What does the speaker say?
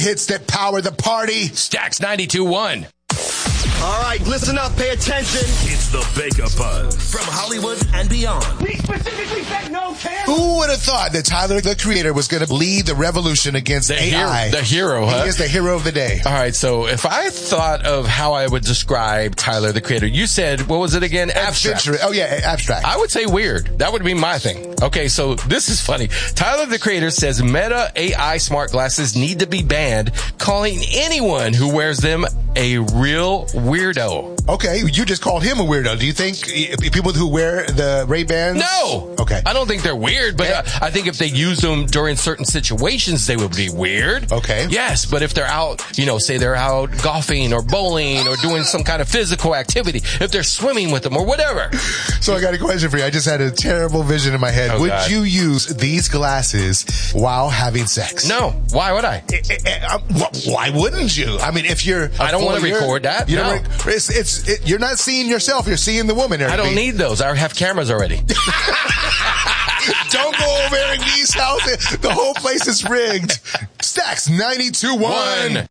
Hits that power the party. Stacks 92.1. All right, listen up, pay attention. It's the Baker Buzz from Hollywood and beyond. We specifically said no camera. Who would have thought that Tyler, the Creator, was going to lead the revolution against AI? The hero, huh? He is the hero of the day. All right, so if I thought of how I would describe Tyler, the Creator, you said, what was it again? Abstract. Oh, yeah, abstract. I would say weird. That would be my thing. Okay, so this is funny. Tyler, the Creator, says Meta AI smart glasses need to be banned, calling anyone who wears them a real weirdo. Okay, you just called him a weirdo. Do you think people who wear the Ray-Bans? No. Okay. I don't think they're weird, but I think if they use them during certain situations, they would be weird. Okay. Yes, but if they're out, say they're out golfing or bowling or doing some kind of physical activity, if they're swimming with them or whatever. So I got a question for you. I just had a terrible vision in my head. Would God. you use these glasses while having sex? No. Why would I? Why wouldn't you? I mean, if you're... I don't want to record that. No. You're not seeing yourself. You're seeing the woman. I don't need those. I have cameras already. Don't go over Eric V's house. The whole place is rigged. Stacks 92.1.